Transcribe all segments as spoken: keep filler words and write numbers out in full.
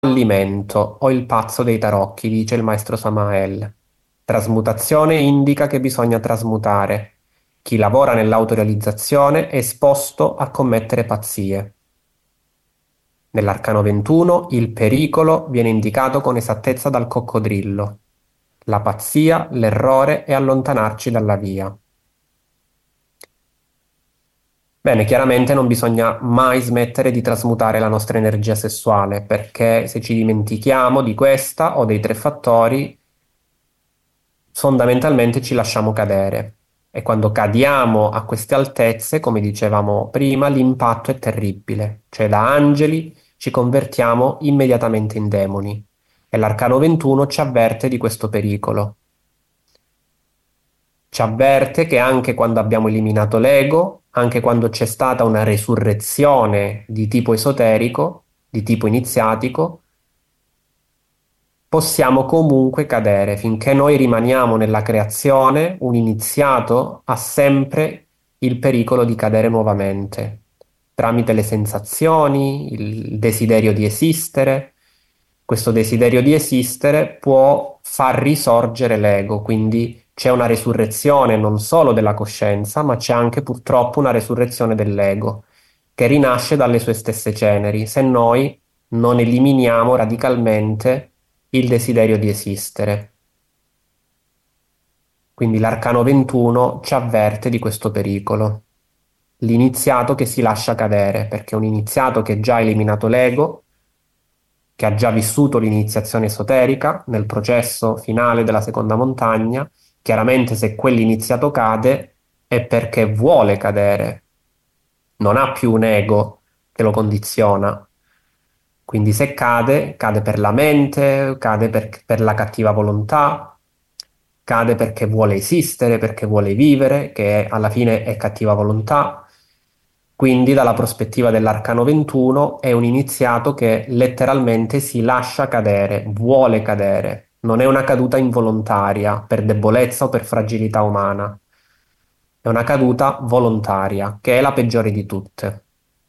fallimento o il pazzo dei tarocchi, dice il maestro Samael. Trasmutazione indica che bisogna trasmutare. Chi lavora nell'autorealizzazione è esposto a commettere pazzie. Nell'arcano ventuno il pericolo viene indicato con esattezza dal coccodrillo. La pazzia, l'errore è allontanarci dalla via. Bene, chiaramente non bisogna mai smettere di trasmutare la nostra energia sessuale, perché se ci dimentichiamo di questa o dei tre fattori, fondamentalmente ci lasciamo cadere. E quando cadiamo a queste altezze, come dicevamo prima, l'impatto è terribile. Cioè da angeli ci convertiamo immediatamente in demoni. E l'arcano ventuno ci avverte di questo pericolo. Ci avverte che anche quando abbiamo eliminato l'ego, anche quando c'è stata una resurrezione di tipo esoterico, di tipo iniziatico, possiamo comunque cadere. Finché noi rimaniamo nella creazione, un iniziato ha sempre il pericolo di cadere nuovamente, tramite le sensazioni, il desiderio di esistere. Questo desiderio di esistere può far risorgere l'ego, quindi c'è una resurrezione non solo della coscienza, ma c'è anche purtroppo una resurrezione dell'ego, che rinasce dalle sue stesse ceneri, se noi non eliminiamo radicalmente il desiderio di esistere. Quindi l'arcano ventuno ci avverte di questo pericolo. L'iniziato che si lascia cadere, perché un iniziato che ha già eliminato l'ego, che ha già vissuto l'iniziazione esoterica nel processo finale della seconda montagna, chiaramente se quell'iniziato cade è perché vuole cadere, non ha più un ego che lo condiziona. Quindi se cade, cade per la mente, cade per, per la cattiva volontà, cade perché vuole esistere, perché vuole vivere, che alla fine è cattiva volontà. Quindi dalla prospettiva dell'arcano ventuno è un iniziato che letteralmente si lascia cadere, vuole cadere. Non è una caduta involontaria per debolezza o per fragilità umana. È una caduta volontaria, che è la peggiore di tutte.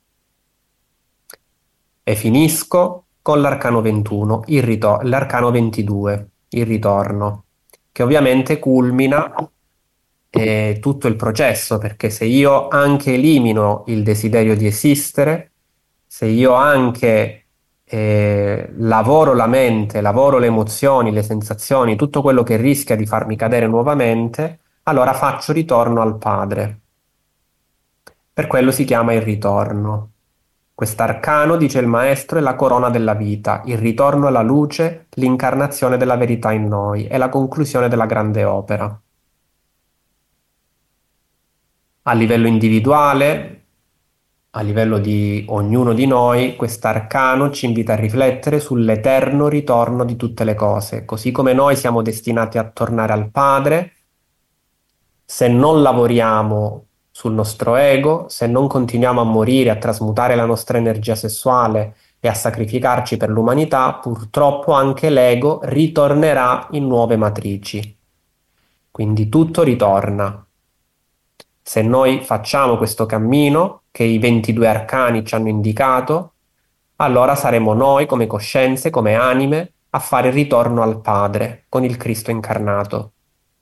E finisco con l'arcano ventuno, il rito- l'arcano ventidue, il ritorno, che ovviamente culmina eh, tutto il processo, perché se io anche elimino il desiderio di esistere, se io anche eh, lavoro la mente, lavoro le emozioni, le sensazioni, tutto quello che rischia di farmi cadere nuovamente, allora faccio ritorno al Padre. Per quello si chiama il ritorno. Quest'arcano, dice il maestro, è la corona della vita, il ritorno alla luce, l'incarnazione della verità in noi, è la conclusione della grande opera. A livello individuale, a livello di ognuno di noi, quest'arcano ci invita a riflettere sull'eterno ritorno di tutte le cose. Così come noi siamo destinati a tornare al Padre, se non lavoriamo sul nostro ego, se non continuiamo a morire, a trasmutare la nostra energia sessuale e a sacrificarci per l'umanità, purtroppo anche l'ego ritornerà in nuove matrici. Quindi tutto ritorna. Se noi facciamo questo cammino che i ventidue arcani ci hanno indicato, allora saremo noi come coscienze, come anime, a fare il ritorno al Padre con il Cristo incarnato.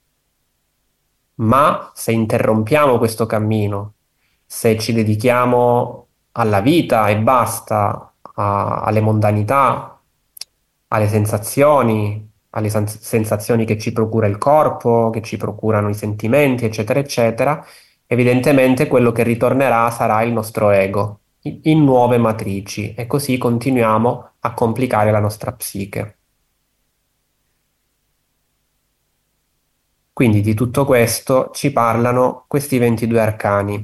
Ma se interrompiamo questo cammino, se ci dedichiamo alla vita e basta, a- alle mondanità, alle sensazioni, alle sen- sensazioni che ci procura il corpo, che ci procurano i sentimenti, eccetera, eccetera, evidentemente quello che ritornerà sarà il nostro ego, i- in nuove matrici, e così continuiamo a complicare la nostra psiche. Quindi di tutto questo ci parlano questi ventidue arcani.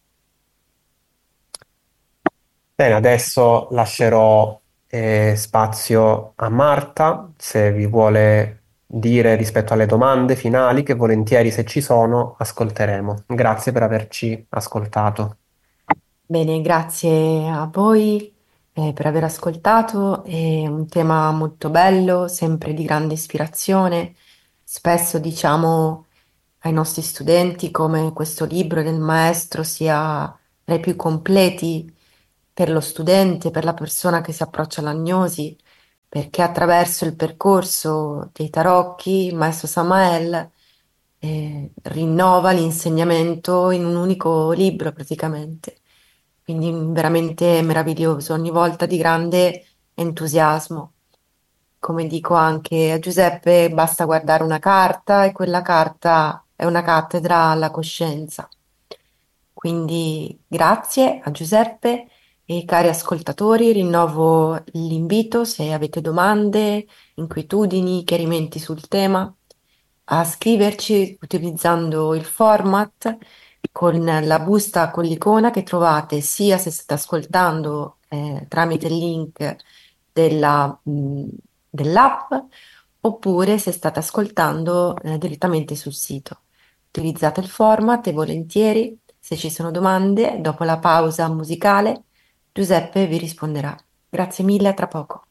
Bene, adesso lascerò eh, spazio a Marta, se vi vuole dire rispetto alle domande finali, che volentieri, se ci sono, ascolteremo. Grazie per averci ascoltato. Bene, grazie a voi eh, per aver ascoltato. È un tema molto bello, sempre di grande ispirazione. Spesso diciamo ai nostri studenti come questo libro del maestro sia tra i più completi per lo studente, per la persona che si approccia all'agnosi, perché attraverso il percorso dei tarocchi il maestro Samael eh, rinnova l'insegnamento in un unico libro praticamente. Quindi veramente meraviglioso, ogni volta di grande entusiasmo. Come dico anche a Giuseppe, basta guardare una carta e quella carta è una cattedra alla coscienza. Quindi grazie a Giuseppe e cari ascoltatori, rinnovo l'invito se avete domande, inquietudini, chiarimenti sul tema, a scriverci utilizzando il format con la busta con l'icona che trovate sia se state ascoltando eh, tramite il link della, mh, dell'app oppure se state ascoltando eh, direttamente sul sito. Utilizzate il format e volentieri, se ci sono domande, dopo la pausa musicale, Giuseppe vi risponderà. Grazie mille, a tra poco.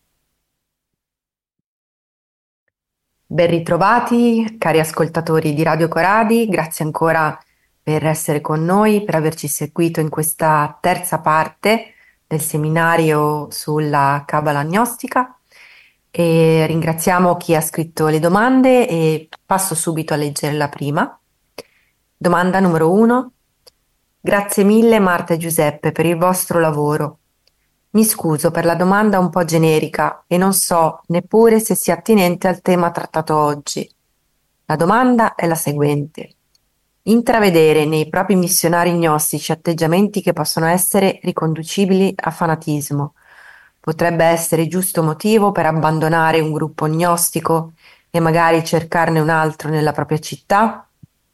Ben ritrovati, cari ascoltatori di Radio Coradi, grazie ancora per essere con noi, per averci seguito in questa terza parte del seminario sulla Cabala Gnostica e ringraziamo chi ha scritto le domande e passo subito a leggere la prima. Domanda numero uno. Grazie mille Marta e Giuseppe per il vostro lavoro. Mi scuso per la domanda un po' generica e non so neppure se sia attinente al tema trattato oggi. La domanda è la seguente. Intravedere nei propri missionari gnostici atteggiamenti che possono essere riconducibili a fanatismo potrebbe essere giusto motivo per abbandonare un gruppo gnostico e magari cercarne un altro nella propria città?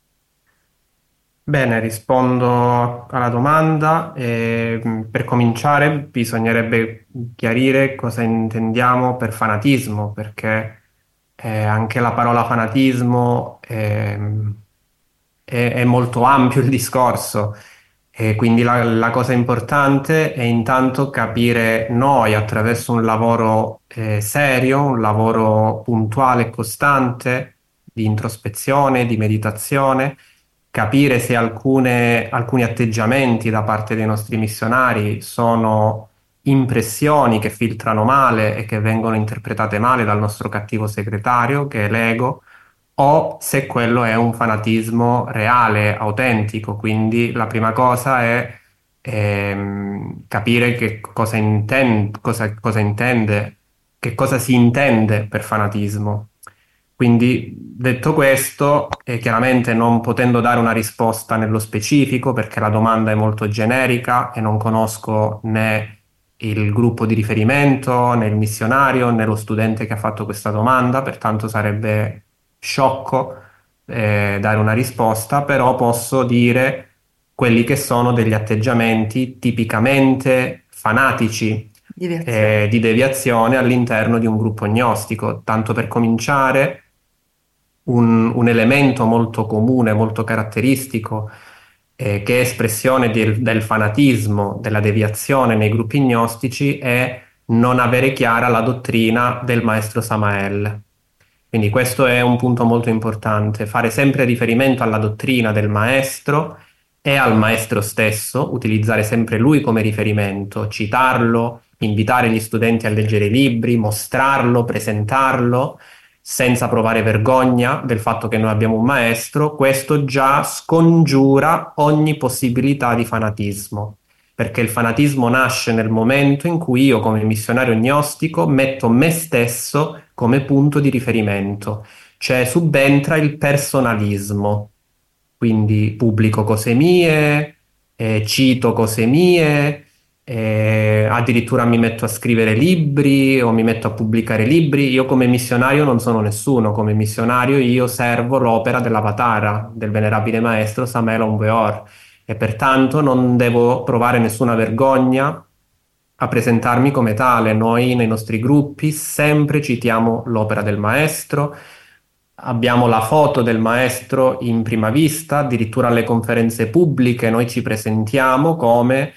Bene, rispondo alla domanda. E, mh, per cominciare bisognerebbe chiarire cosa intendiamo per fanatismo, perché eh, anche la parola fanatismo ehm, è, è molto ampio il discorso. E quindi la, la cosa importante è intanto capire noi attraverso un lavoro eh, serio, un lavoro puntuale e costante di introspezione, di meditazione, capire se alcune- alcuni atteggiamenti da parte dei nostri missionari sono impressioni che filtrano male e che vengono interpretate male dal nostro cattivo segretario, che è l'ego, o se quello è un fanatismo reale, autentico. Quindi la prima cosa è ehm, capire che cosa, inten- cosa cosa intende, che cosa si intende per fanatismo. Quindi, detto questo, e chiaramente non potendo dare una risposta nello specifico, perché la domanda è molto generica e non conosco né il gruppo di riferimento, né il missionario, né lo studente che ha fatto questa domanda, pertanto sarebbe sciocco eh, dare una risposta, però posso dire quelli che sono degli atteggiamenti tipicamente fanatici Deviazione. eh, di deviazione all'interno di un gruppo gnostico. Tanto per cominciare, un, un elemento molto comune, molto caratteristico, eh, che è espressione del, del fanatismo, della deviazione nei gruppi gnostici, è non avere chiara la dottrina del maestro Samael. Quindi questo è un punto molto importante, fare sempre riferimento alla dottrina del maestro e al maestro stesso, utilizzare sempre lui come riferimento, citarlo, invitare gli studenti a leggere i libri, mostrarlo, presentarlo, senza provare vergogna del fatto che noi abbiamo un maestro. Questo già scongiura ogni possibilità di fanatismo, perché il fanatismo nasce nel momento in cui io, come missionario gnostico, metto me stesso come punto di riferimento, cioè subentra il personalismo. Quindi pubblico cose mie, eh, cito cose mie, eh, addirittura mi metto a scrivere libri o mi metto a pubblicare libri. Io come missionario non sono nessuno, come missionario io servo l'opera dell'Avatara, del venerabile maestro Samuel Onweor, e pertanto non devo provare nessuna vergogna a presentarmi come tale. Noi nei nostri gruppi sempre citiamo l'opera del maestro, abbiamo la foto del maestro in prima vista, addirittura alle conferenze pubbliche noi ci presentiamo come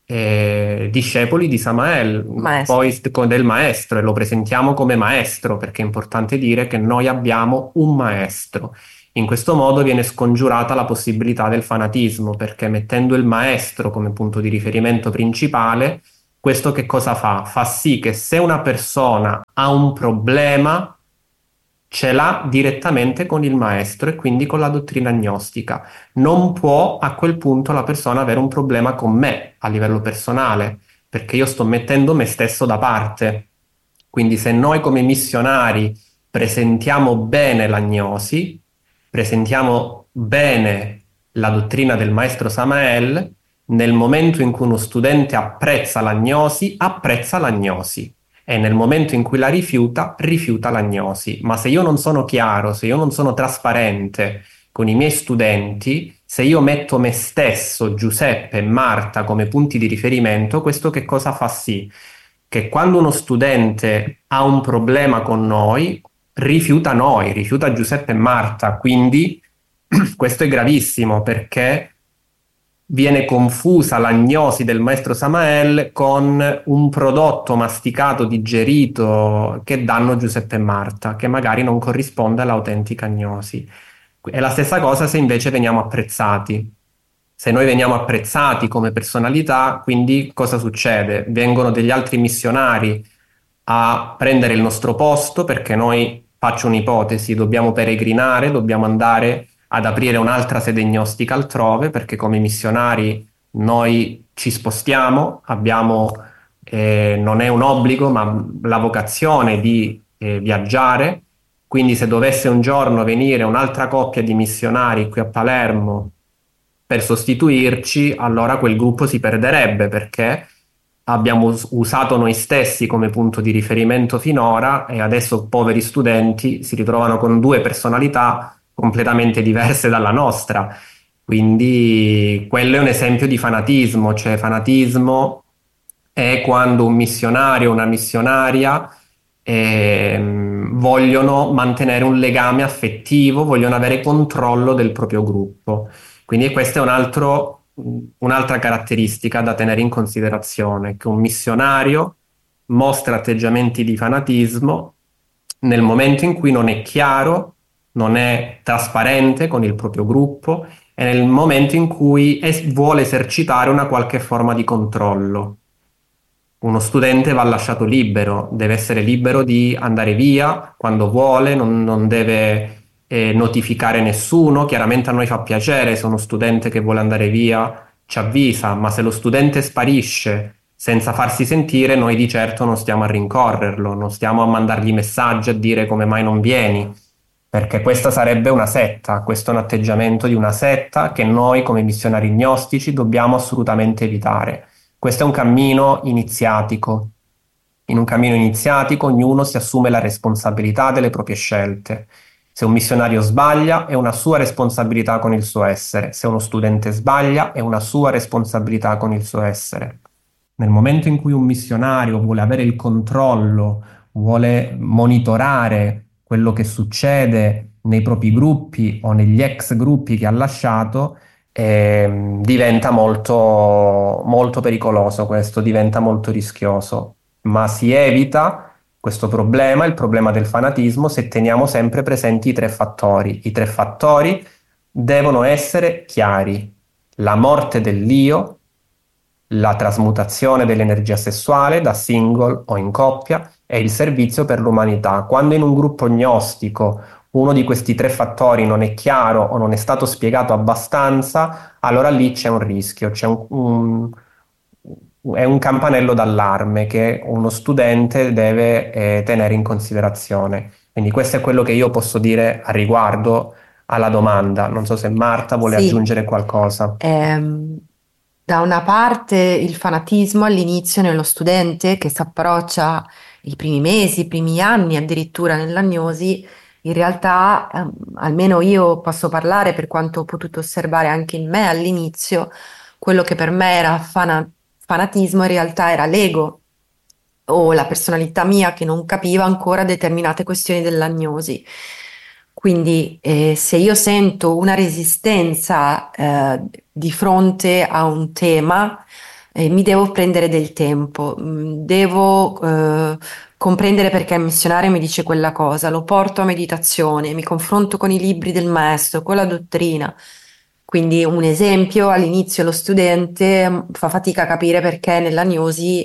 eh, discepoli di Samael, Maestro. poi st- del maestro, e lo presentiamo come maestro perché è importante dire che noi abbiamo un maestro. In questo modo viene scongiurata la possibilità del fanatismo, perché mettendo il maestro come punto di riferimento principale Questo che cosa fa? Fa sì che se una persona ha un problema, ce l'ha direttamente con il maestro e quindi con la dottrina gnostica. Non può a quel punto la persona avere un problema con me a livello personale, perché io sto mettendo me stesso da parte. Quindi se noi come missionari presentiamo bene la gnosi, presentiamo bene la dottrina del maestro Samael, nel momento in cui uno studente apprezza la gnosi, apprezza la gnosi e nel momento in cui la rifiuta, rifiuta l'agnosi. Ma se io non sono chiaro, se io non sono trasparente con i miei studenti, se io metto me stesso, Giuseppe e Marta come punti di riferimento, questo che cosa fa sì? Che quando uno studente ha un problema con noi, rifiuta noi, rifiuta Giuseppe e Marta, quindi questo è gravissimo perché viene confusa l'agnosi del maestro Samael con un prodotto masticato, digerito che danno Giuseppe e Marta, che magari non corrisponde all'autentica agnosi. È la stessa cosa se invece veniamo apprezzati. Se noi veniamo apprezzati come personalità, quindi cosa succede? Vengono degli altri missionari a prendere il nostro posto perché noi, faccio un'ipotesi, dobbiamo peregrinare, dobbiamo andare ad aprire un'altra sede gnostica altrove perché come missionari noi ci spostiamo, abbiamo, eh, non è un obbligo, ma la vocazione di eh, viaggiare. Quindi se dovesse un giorno venire un'altra coppia di missionari qui a Palermo per sostituirci, allora quel gruppo si perderebbe perché abbiamo us- usato noi stessi come punto di riferimento finora e adesso poveri studenti si ritrovano con due personalità completamente diverse dalla nostra. Quindi quello è un esempio di fanatismo, cioè fanatismo è quando un missionario o una missionaria ehm, vogliono mantenere un legame affettivo, vogliono avere controllo del proprio gruppo. Quindi questa è un altro, un'altra caratteristica da tenere in considerazione, che un missionario mostra atteggiamenti di fanatismo nel momento in cui non è chiaro, non è trasparente con il proprio gruppo e nel momento in cui es- vuole esercitare una qualche forma di controllo. Uno studente va lasciato libero, deve essere libero di andare via quando vuole, non, non deve eh, notificare nessuno. Chiaramente a noi fa piacere se uno studente che vuole andare via ci avvisa, ma se lo studente sparisce senza farsi sentire, noi di certo non stiamo a rincorrerlo, non stiamo a mandargli messaggi a dire come mai non vieni, perché questa sarebbe una setta, questo è un atteggiamento di una setta che noi come missionari gnostici dobbiamo assolutamente evitare. Questo è un cammino iniziatico. In un cammino iniziatico ognuno si assume la responsabilità delle proprie scelte. Se un missionario sbaglia è una sua responsabilità con il suo essere, se uno studente sbaglia è una sua responsabilità con il suo essere. Nel momento in cui un missionario vuole avere il controllo, vuole monitorare quello che succede nei propri gruppi o negli ex gruppi che ha lasciato, ehm, diventa molto, molto pericoloso questo, diventa molto rischioso. Ma si evita questo problema, il problema del fanatismo, se teniamo sempre presenti i tre fattori. I tre fattori devono essere chiari: la morte dell'io, la trasmutazione dell'energia sessuale da single o in coppia e il servizio per l'umanità. Quando in un gruppo gnostico uno di questi tre fattori non è chiaro o non è stato spiegato abbastanza, allora lì c'è un rischio, c'è un, un- è un campanello d'allarme che uno studente deve eh, tenere in considerazione. Quindi questo è quello che io posso dire a riguardo alla domanda. Non so se Marta vuole Sì, aggiungere qualcosa. ehm, da una parte il fanatismo all'inizio nello studente che si approccia i primi mesi, i primi anni addirittura nell'agnosi, in realtà, ehm, almeno io posso parlare per quanto ho potuto osservare anche in me all'inizio, quello che per me era fana- fanatismo in realtà era l'ego o la personalità mia che non capiva ancora determinate questioni dell'agnosi. Quindi eh, se io sento una resistenza eh, di fronte a un tema, eh, mi devo prendere del tempo, mm, devo eh, comprendere perché il missionario mi dice quella cosa, lo porto a meditazione, mi confronto con i libri del maestro, con la dottrina. Quindi un esempio, all'inizio lo studente mm, fa fatica a capire perché nell'agnosi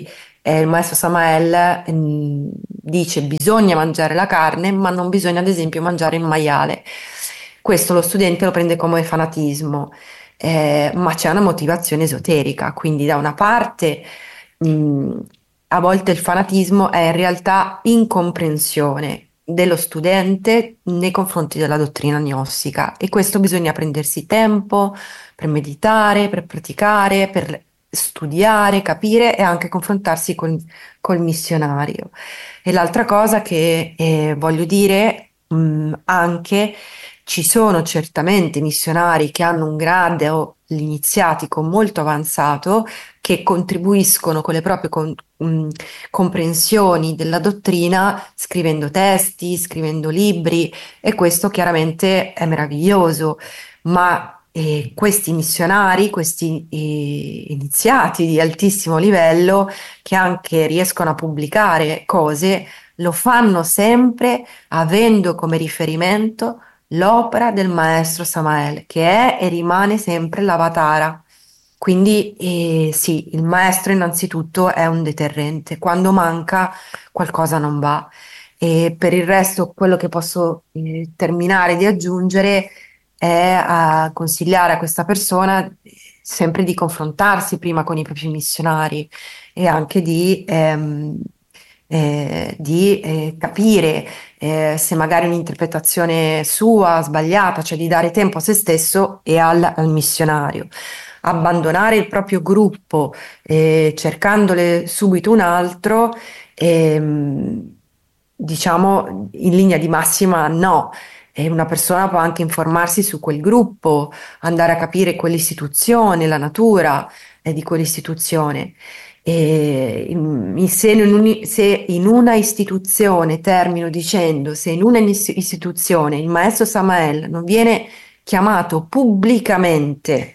eh, il maestro Samael mm, dice bisogna mangiare la carne, ma non bisogna ad esempio mangiare il maiale. Questo lo studente lo prende come fanatismo, eh, ma c'è una motivazione esoterica, quindi da una parte mh, a volte il fanatismo è in realtà incomprensione dello studente nei confronti della dottrina gnostica e questo bisogna prendersi tempo per meditare, per praticare, per studiare, capire e anche confrontarsi col, col missionario. E l'altra cosa che eh, voglio dire, mh, anche ci sono certamente missionari che hanno un grado o l'iniziatico molto avanzato che contribuiscono con le proprie con- mh, comprensioni della dottrina scrivendo testi, scrivendo libri e questo chiaramente è meraviglioso, ma eh, questi missionari, questi eh, iniziati di altissimo livello che anche riescono a pubblicare cose, lo fanno sempre avendo come riferimento l'opera del maestro Samael, che è e rimane sempre l'Avatara. Quindi eh, sì, il maestro innanzitutto è un deterrente. Quando manca qualcosa non va. E per il resto, quello che posso eh, terminare di aggiungere è a consigliare a questa persona eh, sempre di confrontarsi prima con i propri missionari e anche di, ehm, eh, di eh, capire eh, se magari un'interpretazione sua sbagliata, cioè di dare tempo a se stesso e al, al missionario. Abbandonare il proprio gruppo eh, cercandole subito un altro, ehm, diciamo in linea di massima no. E una persona può anche informarsi su quel gruppo, andare a capire quell'istituzione, la natura eh, di quell'istituzione. E, in- se, in un- se in una istituzione, termino dicendo, se in una is- istituzione il maestro Samael non viene chiamato pubblicamente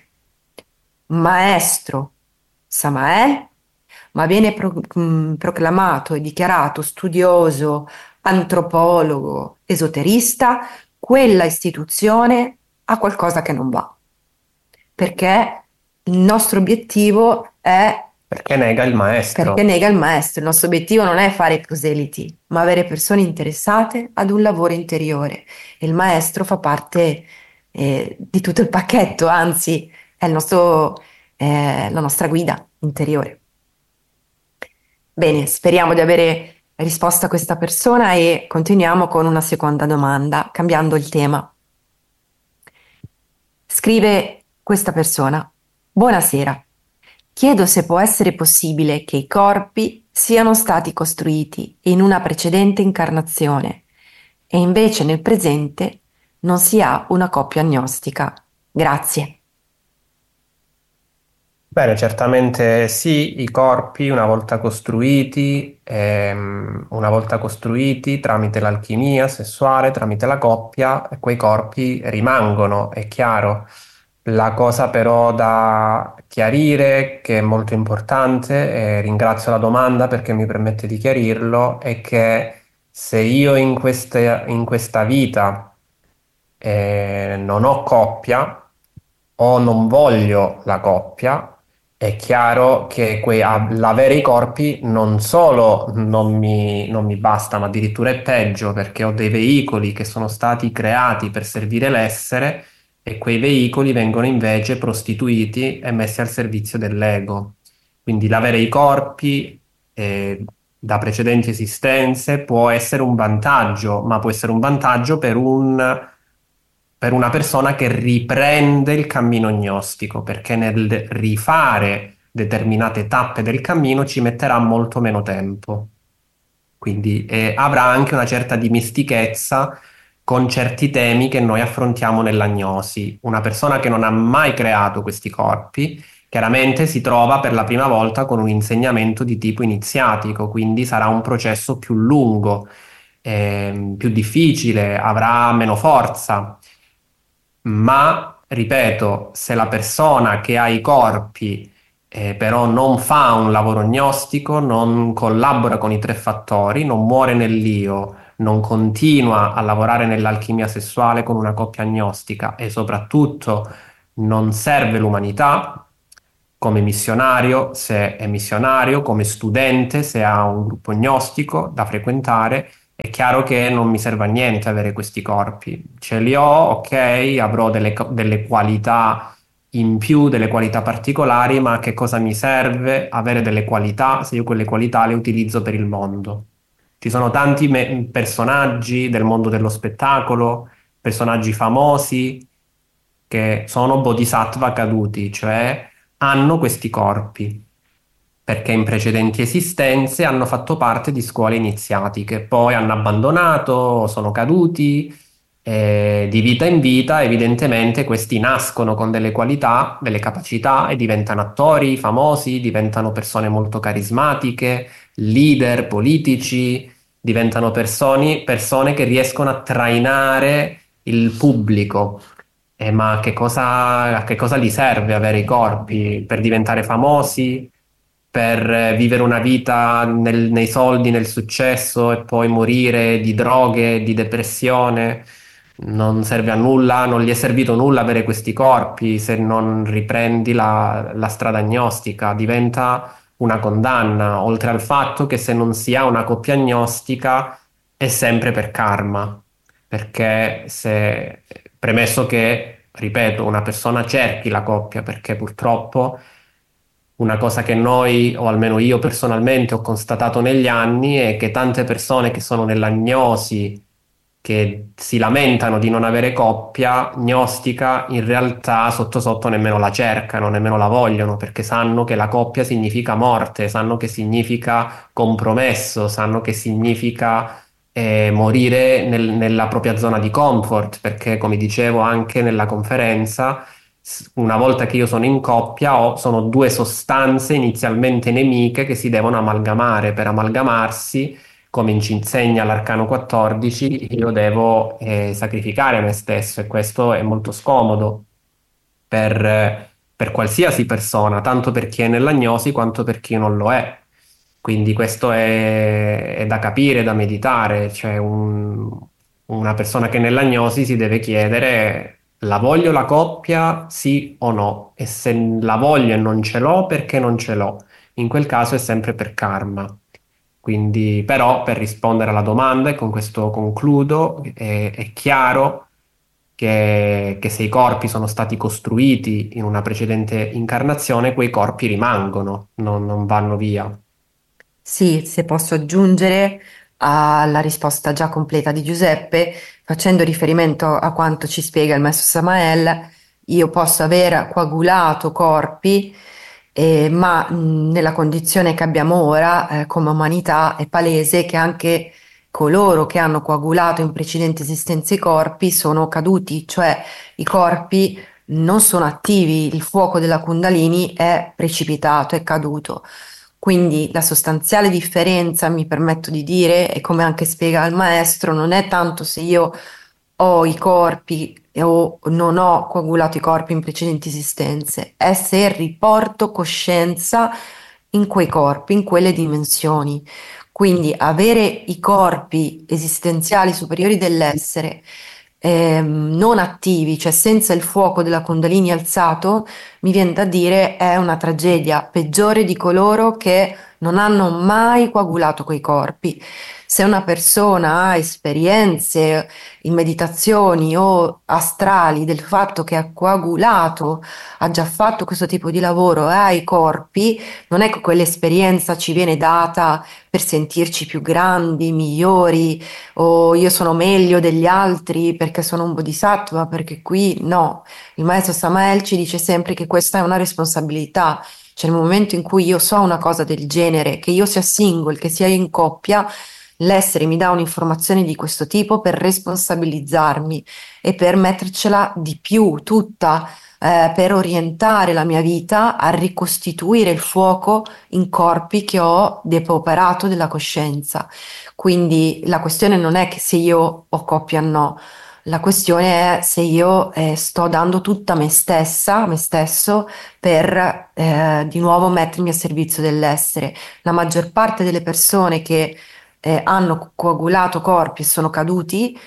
maestro Samael, ma viene pro- mh, proclamato e dichiarato studioso, antropologo, esoterista, quella istituzione ha qualcosa che non va, perché il nostro obiettivo è Perché nega il perché maestro. nega il maestro. Il nostro obiettivo non è fare proseliti, ma avere persone interessate ad un lavoro interiore. E il maestro fa parte eh, di tutto il pacchetto, anzi, è il nostro, eh, la nostra guida interiore. Bene, speriamo di avere risposto a questa persona e continuiamo con una seconda domanda, cambiando il tema. Scrive questa persona. Buonasera. Chiedo se può essere possibile che i corpi siano stati costruiti in una precedente incarnazione e invece nel presente non si ha una coppia agnostica. Grazie. Bene, certamente sì, i corpi una volta costruiti, ehm, una volta costruiti tramite l'alchimia sessuale, tramite la coppia, quei corpi rimangono, è chiaro. La cosa però da chiarire, che è molto importante, e ringrazio la domanda perché mi permette di chiarirlo, è che se io in queste- in questa vita eh, non ho coppia o non voglio la coppia, è chiaro che que- a- l'avere i corpi non solo non mi, non mi basta, ma addirittura è peggio perché ho dei veicoli che sono stati creati per servire l'essere e quei veicoli vengono invece prostituiti e messi al servizio dell'ego. Quindi l'avere i corpi eh, da precedenti esistenze può essere un vantaggio, ma può essere un vantaggio per un per una persona che riprende il cammino gnostico, perché nel rifare determinate tappe del cammino ci metterà molto meno tempo. Quindi eh, avrà anche una certa dimistichezza con certi temi che noi affrontiamo nell'agnosi. Una persona che non ha mai creato questi corpi, chiaramente si trova per la prima volta con un insegnamento di tipo iniziatico, quindi sarà un processo più lungo, ehm, più difficile, avrà meno forza. Ma, ripeto, se la persona che ha i corpi eh, però non fa un lavoro gnostico, non collabora con i tre fattori, non muore nell'io, non continua a lavorare nell'alchimia sessuale con una coppia gnostica e soprattutto non serve l'umanità, come missionario, se è missionario, come studente, se ha un gruppo gnostico da frequentare. È chiaro che non mi serve a niente avere questi corpi. Ce li ho, ok, avrò delle, co- delle qualità in più, delle qualità particolari, ma a che cosa mi serve avere delle qualità se io quelle qualità le utilizzo per il mondo? Ci sono tanti me- personaggi del mondo dello spettacolo, personaggi famosi che sono bodhisattva caduti, cioè hanno questi corpi perché in precedenti esistenze hanno fatto parte di scuole iniziatiche, poi hanno abbandonato, sono caduti, e di vita in vita evidentemente questi nascono con delle qualità, delle capacità e diventano attori famosi, diventano persone molto carismatiche, leader politici, diventano persone, persone che riescono a trainare il pubblico. Eh, ma che cosa, a che cosa gli serve avere i corpi? Per diventare famosi? Per eh, vivere una vita nel- nei soldi, nel successo e poi morire di droghe, di depressione? Non serve a nulla, non gli è servito nulla avere questi corpi se non riprendi la, la strada agnostica. Diventa una condanna, oltre al fatto che se non si ha una coppia agnostica è sempre per karma, perché se, premesso che, ripeto, una persona cerchi la coppia, perché purtroppo una cosa che noi, o almeno io personalmente, ho constatato negli anni è che tante persone che sono nell'agnosi, che si lamentano di non avere coppia gnostica, in realtà sotto sotto nemmeno la cercano, nemmeno la vogliono, perché sanno che la coppia significa morte, sanno che significa compromesso, sanno che significa eh, morire nel- nella propria zona di comfort, perché come dicevo anche nella conferenza, s- una volta che io sono in coppia, ho- sono due sostanze inizialmente nemiche che si devono amalgamare. Per amalgamarsi, come ci insegna l'arcano quattordici, io devo eh, sacrificare me stesso e questo è molto scomodo per, eh, per qualsiasi persona, tanto per chi è nell'agnosi quanto per chi non lo è. Quindi questo è, è da capire, da meditare, cioè un- una persona che è nell'agnosi si deve chiedere: la voglio la coppia, sì o no? E se la voglio e non ce l'ho, perché non ce l'ho? In quel caso è sempre per karma. Quindi, però, per rispondere alla domanda, e con questo concludo, è, è chiaro che, che se i corpi sono stati costruiti in una precedente incarnazione, quei corpi rimangono, non non vanno via. Sì, se posso aggiungere alla risposta già completa di Giuseppe, facendo riferimento a quanto ci spiega il maestro Samael, io posso aver coagulato corpi, eh, ma mh, nella condizione che abbiamo ora, eh, come umanità, è palese che anche coloro che hanno coagulato in precedenti esistenze i corpi sono caduti, cioè i corpi non sono attivi, il fuoco della Kundalini è precipitato, è caduto. Quindi la sostanziale differenza, mi permetto di dire, e come anche spiega il maestro, non è tanto se io ho i corpi o non ho coagulato i corpi in precedenti esistenze, è se riporto coscienza in quei corpi, in quelle dimensioni. Quindi avere i corpi esistenziali superiori dell'essere ehm, non attivi, cioè senza il fuoco della Kundalini alzato, mi viene da dire è una tragedia peggiore di coloro che non hanno mai coagulato quei corpi. Se una persona ha esperienze in meditazioni o astrali del fatto che ha coagulato, ha già fatto questo tipo di lavoro e ha i corpi, non è che quell'esperienza ci viene data per sentirci più grandi, migliori, o io sono meglio degli altri perché sono un bodhisattva, perché qui no. Il maestro Samael ci dice sempre che questa è una responsabilità. Cioè nel momento in cui io so una cosa del genere, che io sia single, che sia in coppia, l'essere mi dà un'informazione di questo tipo per responsabilizzarmi e per mettercela di più, tutta, eh, per orientare la mia vita a ricostituire il fuoco in corpi che ho depauperato della coscienza. Quindi la questione non è che se io ho coppia o no, la questione è se io eh, sto dando tutta me stessa, me stesso, per eh, di nuovo mettermi a servizio dell'essere. La maggior parte delle persone che eh, hanno coagulato corpi e sono caduti,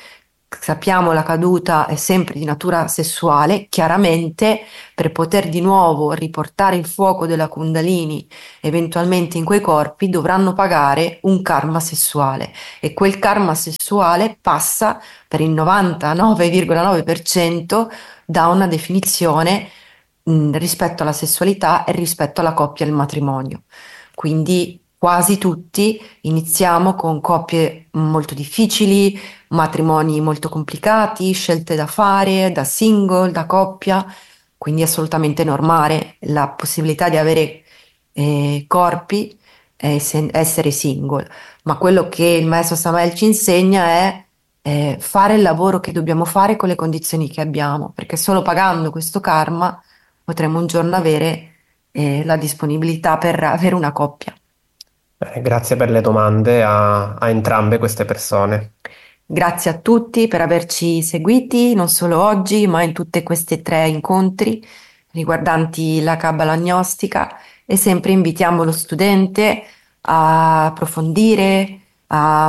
sappiamo la caduta è sempre di natura sessuale, chiaramente per poter di nuovo riportare il fuoco della Kundalini eventualmente in quei corpi dovranno pagare un karma sessuale e quel karma sessuale passa per il novantanove virgola nove per cento da una definizione mh, rispetto alla sessualità e rispetto alla coppia e al matrimonio. Quindi quasi tutti iniziamo con coppie molto difficili, matrimoni molto complicati, scelte da fare, da single, da coppia, quindi è assolutamente normale la possibilità di avere eh, corpi e sen- essere single. Ma quello che il maestro Samael ci insegna è eh, fare il lavoro che dobbiamo fare con le condizioni che abbiamo, perché solo pagando questo karma potremo un giorno avere eh, la disponibilità per avere una coppia. Bene, grazie per le domande a, a entrambe queste persone. Grazie a tutti per averci seguiti, non solo oggi, ma in tutti questi tre incontri riguardanti la Cabala gnostica e sempre invitiamo lo studente a approfondire, a,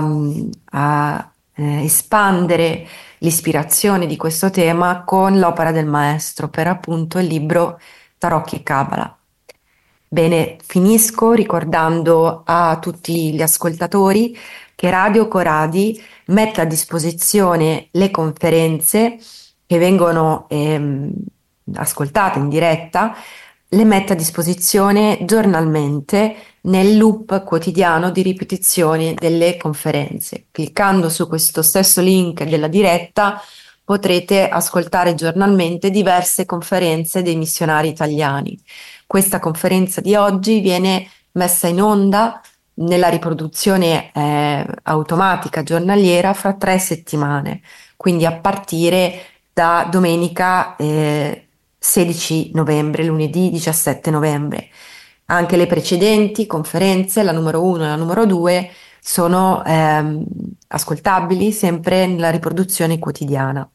a, eh, espandere l'ispirazione di questo tema con l'opera del maestro, per appunto il libro Tarocchi e Cabala. Bene, finisco ricordando a tutti gli ascoltatori che Radio Coradi mette a disposizione le conferenze che vengono ehm, ascoltate in diretta, le mette a disposizione giornalmente nel loop quotidiano di ripetizione delle conferenze. Cliccando su questo stesso link della diretta potrete ascoltare giornalmente diverse conferenze dei missionari italiani. Questa conferenza di oggi viene messa in onda nella riproduzione eh, automatica giornaliera fra tre settimane, quindi a partire da domenica eh, sedici novembre, lunedì diciassette novembre. Anche le precedenti conferenze, la numero uno e la numero due, sono ehm, ascoltabili sempre nella riproduzione quotidiana.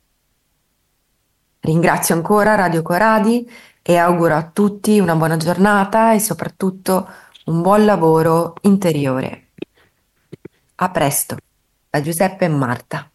Ringrazio ancora Radio Coradi e auguro a tutti una buona giornata e soprattutto un buon lavoro interiore. A presto, da Giuseppe e Marta.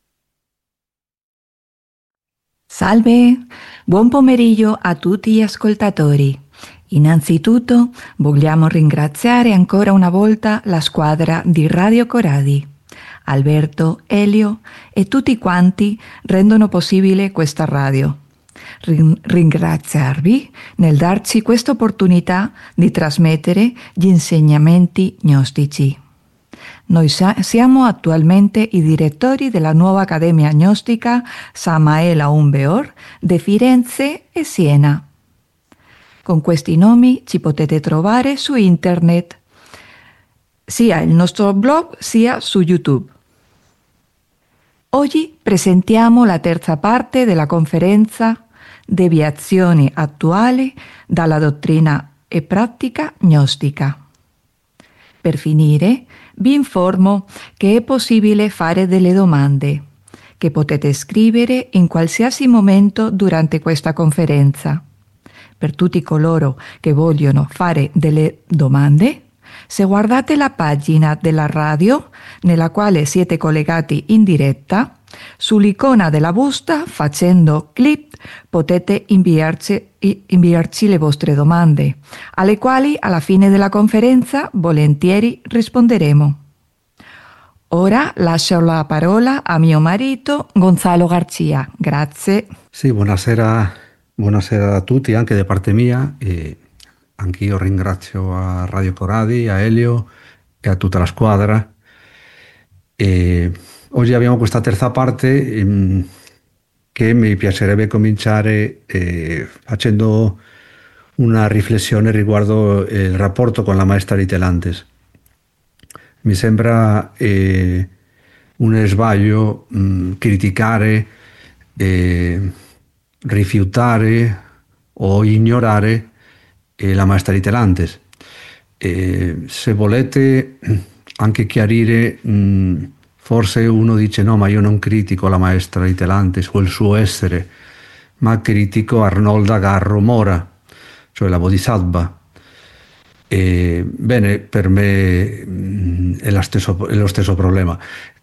Salve, buon pomeriggio a tutti gli ascoltatori. Innanzitutto vogliamo ringraziare ancora una volta la squadra di Radio Coradi. Alberto, Elio e tutti quanti rendono possibile questa radio. Rin- ringraziarvi nel darci questa opportunità di trasmettere gli insegnamenti gnostici. Noi sa- siamo attualmente i direttori della nuova Accademia Gnostica Samael Aun Weor di Firenze e Siena. Con questi nomi ci potete trovare su internet, sia il nostro blog sia su YouTube. Oggi presentiamo la terza parte della conferenza Deviazioni attuali dalla dottrina e pratica gnostica. Per finire, vi informo che è possibile fare delle domande, che potete scrivere in qualsiasi momento durante questa conferenza. Per tutti coloro che vogliono fare delle domande, se guardate la pagina della radio, nella quale siete collegati in diretta, sull'icona della busta, facendo clic, potete inviarci, inviarci le vostre domande, alle quali alla fine della conferenza volentieri risponderemo. Ora lascio la parola a mio marito Gonzalo Garcia. Grazie. Sì, buonasera, buonasera a tutti, anche da parte mia. E anch'io ringrazio a Radio Coradi, a Elio e a tutta la squadra. E oggi abbiamo questa terza parte ehm, che mi piacerebbe cominciare eh, facendo una riflessione riguardo il rapporto con la maestra Ritelantes. Mi sembra eh, un sbaglio mh, criticare, eh, rifiutare o ignorare eh, la maestra Ritelantes. Eh, se volete anche chiarire, mh, forse uno dice no, ma io non critico la maestra Ritelantes o il suo essere, ma critico Arnolda Garro Mora, cioè la Bodhisattva. E, bene, per me mh, è, la stesso, è lo stesso problema.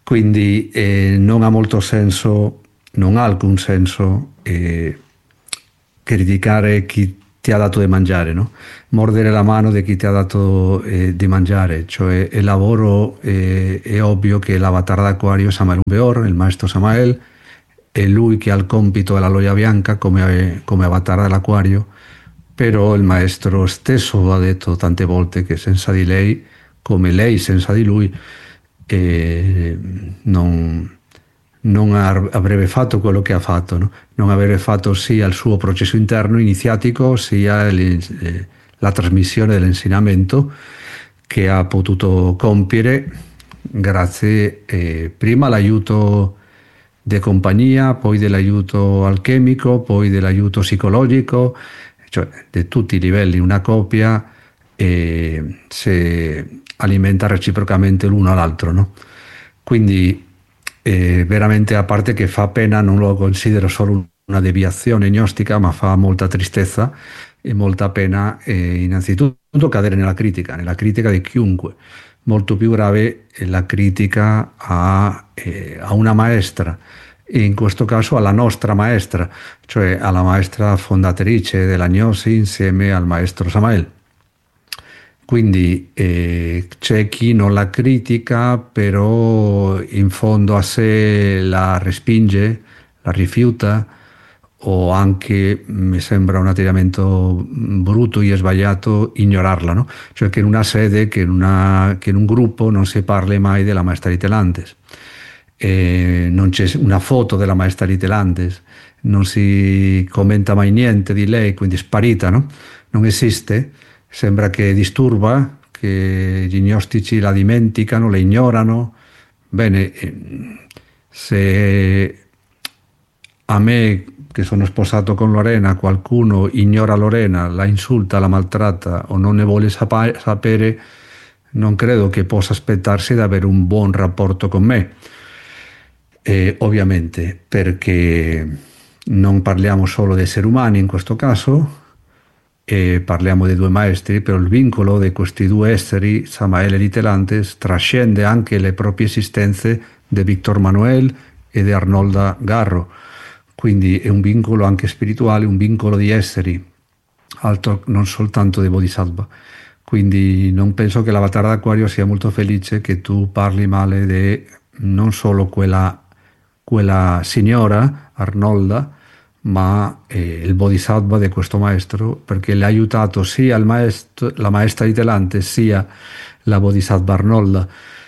Quindi eh, non ha molto senso, non ha alcun senso eh, criticare chi ti ha dato da mangiare, no? Mordere la mano di chi ti ha dato eh, di mangiare, cioè il lavoro eh, è ovvio che l'avatar d'acquario è Samael Beor, il maestro Samael, è lui che ha il compito della Loia Bianca come, come avatar dell'acquario, però il maestro stesso ha detto tante volte che senza di lei, come lei senza di lui, eh, non, non avrebbe fatto quello che ha fatto, no? Non avrebbe fatto sia il suo processo interno iniziatico sia eh, la trasmissione dell'insegnamento che ha potuto compiere grazie eh, prima all'aiuto di compagnia, poi dell'aiuto alchemico, poi dell'aiuto psicologico, cioè di tutti i livelli. Una coppia eh, si alimenta reciprocamente l'uno all'altro, no? Quindi eh, veramente, a parte che fa pena, non lo considero solo una deviazione gnostica, ma fa molta tristezza e molta pena eh, innanzitutto cadere nella critica, nella critica di chiunque. Molto più grave è la critica a, eh, a una maestra, e in questo caso alla nostra maestra, cioè alla maestra fondatrice della Gnosi insieme al maestro Samael. Quindi eh, c'è chi non la critica, però in fondo a sé la respinge, la rifiuta, o anche, mi sembra un atteggiamento brutto e sbagliato, ignorarla, no? Cioè che in una sede, che in, una, che in un gruppo non si parli mai della maestra Litelantes, e non c'è una foto della maestra Litelantes, non si commenta mai niente di lei, quindi è sparita, no? Non esiste. Sembra che disturba, che gli gnostici la dimenticano, la ignorano. Bene, se a me, che sono sposato con Lorena, qualcuno ignora Lorena, la insulta, la maltratta o non ne vuole sapa- sapere, non credo che possa aspettarsi di avere un buon rapporto con me. E ovviamente perché non parliamo solo di esseri umani in questo caso, e parliamo di due maestri, però il vincolo di questi due esseri, Samael e Litelantes, trascende anche le proprie esistenze di Víctor Manuel e di Arnolda Garro. Quindi è un vincolo anche spirituale, un vincolo di esseri, altro non soltanto di Bodhisattva. Quindi non penso che l'avatar d'acquario sia molto felice che tu parli male di non solo quella, quella signora Arnolda, ma eh, il Bodhisattva di questo maestro, perché le ha aiutato sia il maestro, la maestra Litelante sia la Bodhisattva Arnolda,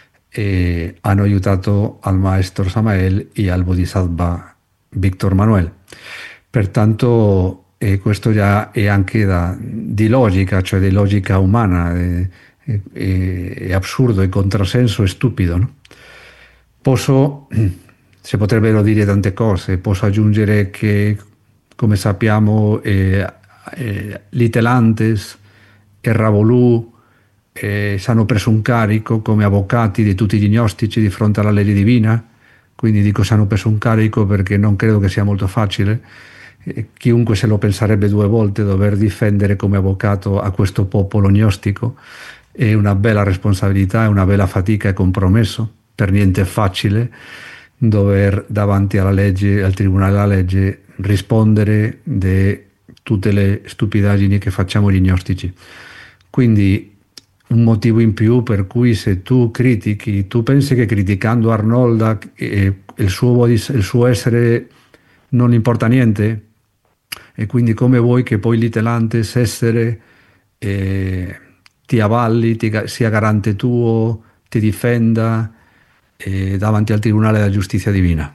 e hanno aiutato al maestro Samael e al Bodhisattva Víctor Manuel. Pertanto eh, questo già è anche da, di logica, cioè di logica umana, è, è, è assurdo, è controsenso, è stupido, no? Posso, si potrebbero dire tante cose, posso aggiungere che, come sappiamo, eh, eh, Litelantes e Ravolù eh, si hanno preso un carico come avvocati di tutti gli gnostici di fronte alla legge divina. Quindi dico si hanno preso un carico perché non credo che sia molto facile. Eh, chiunque se lo penserebbe due volte, dover difendere come avvocato a questo popolo gnostico è una bella responsabilità, è una bella fatica e compromesso, per niente facile dover davanti alla legge, al tribunale della legge, rispondere di tutte le stupidaggini che facciamo gli gnostici. Quindi un motivo in più per cui, se tu critichi, tu pensi che criticando Arnolda eh, il, suo, il suo essere non importa niente, e quindi come vuoi che poi Litelantes essere eh, ti avalli, ti, sia garante tuo, ti difenda eh, davanti al tribunale della giustizia divina.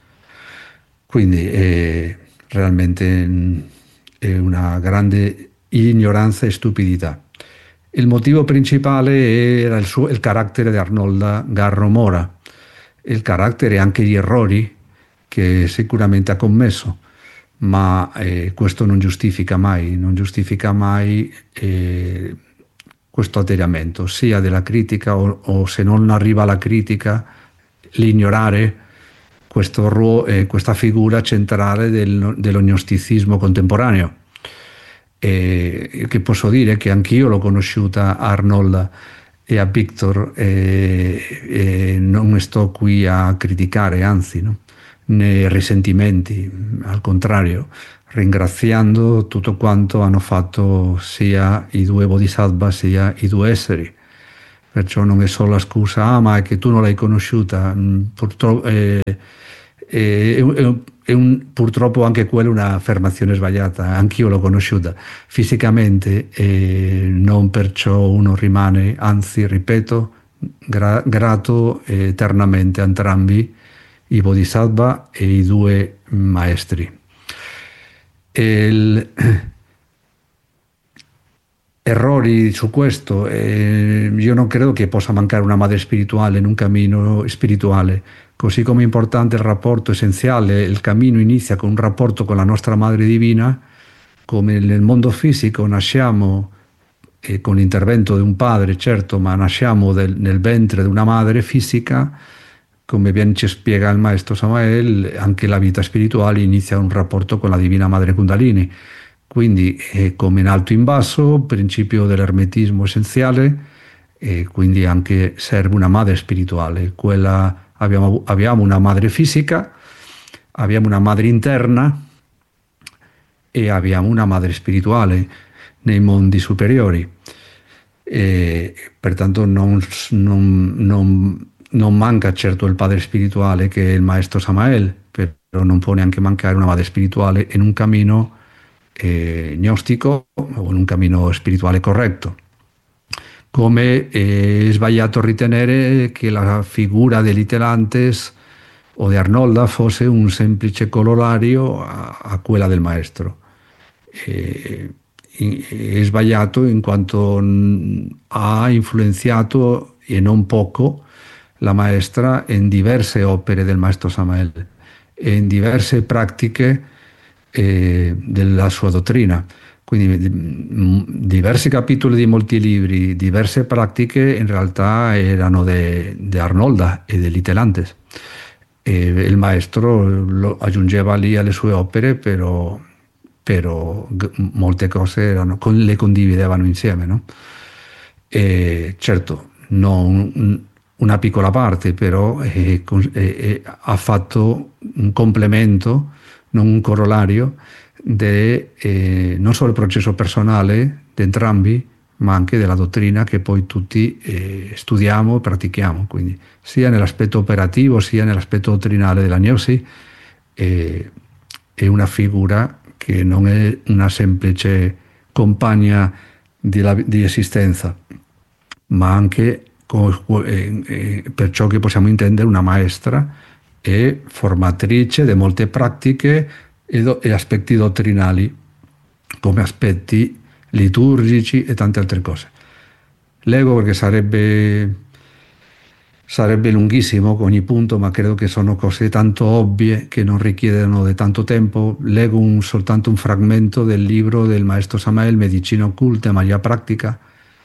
Quindi eh, realmente mh, è una grande ignoranza e stupidità. Il motivo principale era il, suo, il carattere di Arnolda Garro Mora, il carattere e anche gli errori che sicuramente ha commesso, ma eh, questo non giustifica mai, non giustifica mai eh, questo atteggiamento, sia della critica o, o se non arriva alla critica, l'ignorare questo ruolo, eh, questa figura centrale del, dello gnosticismo contemporaneo. E che posso dire che anch'io l'ho conosciuta Arnold e a Victor, e, e non sto qui a criticare, anzi, no? Né risentimenti, al contrario, ringraziando tutto quanto hanno fatto sia i due bodhisattva sia i due esseri. Perciò non è solo la scusa, ah, ma è che tu non l'hai conosciuta. Purtroppo, eh, è, è, è un, purtroppo anche quella è un'affermazione sbagliata. Anch'io l'ho conosciuta fisicamente e non perciò uno rimane, anzi, ripeto, gra- grato eternamente a entrambi i bodhisattva e i due maestri. Il, errori su questo, eh, io non credo che possa mancare una madre spirituale in un cammino spirituale, così come è importante il rapporto essenziale, il cammino inizia con un rapporto con la nostra madre divina, come nel mondo fisico nasciamo eh, con l'intervento di un padre, certo, ma nasciamo del, nel ventre di una madre fisica, come ben ci spiega il maestro Samael, anche la vita spirituale inizia un rapporto con la divina madre Kundalini. Quindi eh, come in alto in basso, principio dell'ermetismo essenziale, e quindi anche serve una madre spirituale. Quella, abbiamo, abbiamo una madre fisica, abbiamo una madre interna e abbiamo una madre spirituale nei mondi superiori. E, pertanto non, non, non, non manca certo il padre spirituale che è il maestro Samael, però non può neanche mancare una madre spirituale in un cammino eh, gnostico o in un cammino spirituale corretto. Come è sbagliato ritenere che la figura di Litelantes o di Arnolda fosse un semplice corollario a, a quella del maestro. E, è sbagliato in quanto ha influenzato, e non poco, la maestra in diverse opere del maestro Samael e in diverse pratiche eh, della sua dottrina. Quindi diversi capitoli di molti libri, diverse pratiche in realtà erano di Arnolda e di Litelantes. E il maestro lo aggiungeva lì alle sue opere, però, però molte cose erano, le condividevano insieme, no? E certo, non una piccola parte, però è, è, è, ha fatto un complemento, non un corollario, de, eh, non solo il processo personale di entrambi, ma anche della dottrina che poi tutti eh, studiamo e pratichiamo. Quindi sia nell'aspetto operativo sia nell'aspetto dottrinale della Gnosi eh, è una figura che non è una semplice compagna di, la, di esistenza, ma anche eh, eh, per ciò che possiamo intendere una maestra e formatrice di molte pratiche e, do, e aspetti dottrinali come aspetti liturgici e tante altre cose. Leggo perché sarebbe sarebbe lunghissimo ogni punto, ma credo che sono cose tanto ovvie che non richiedono di tanto tempo. Leggo un, soltanto un fragmento del libro del maestro Samael, Medicina occulta e magia pratica,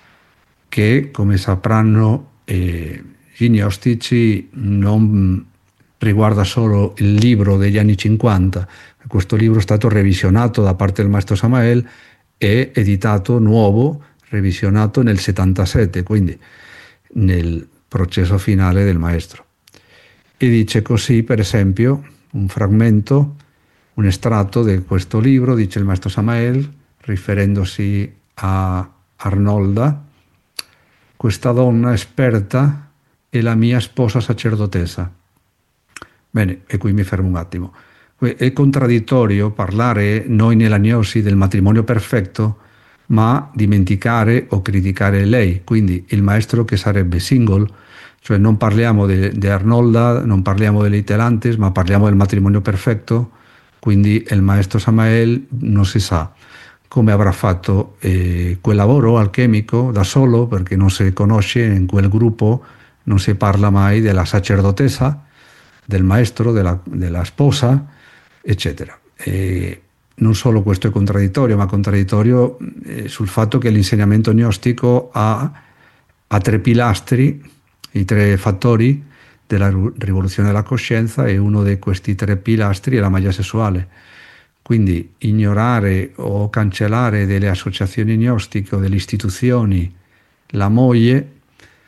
che come sapranno eh, gli gnostici non riguarda solo il libro degli anni cinquanta. Questo libro è stato revisionato da parte del maestro Samael e editato nuovo, revisionato nel settantasette, quindi nel processo finale del maestro. E dice così, per esempio, un fragmento, un estratto di questo libro, dice il maestro Samael, riferendosi a Arnolda: questa donna esperta è la mia sposa sacerdotessa. Bene, e qui mi fermo un attimo. È contraddittorio parlare noi nella Gnosi del matrimonio perfetto, ma dimenticare o criticare lei, quindi il maestro che sarebbe single, cioè non parliamo di Arnolda, non parliamo di Litelantes, ma parliamo del matrimonio perfetto, quindi il maestro Samael non si sa come avrà fatto eh, quel lavoro alchemico da solo, perché non si conosce in quel gruppo, non si parla mai della sacerdotessa, del maestro, della, della sposa, eccetera. E non solo questo è contraddittorio, ma contraddittorio eh, sul fatto che l'insegnamento gnostico ha, ha tre pilastri, i tre fattori della rivoluzione della coscienza, e uno di questi tre pilastri è la magia sessuale. Quindi ignorare o cancellare delle associazioni gnostiche o delle istituzioni la moglie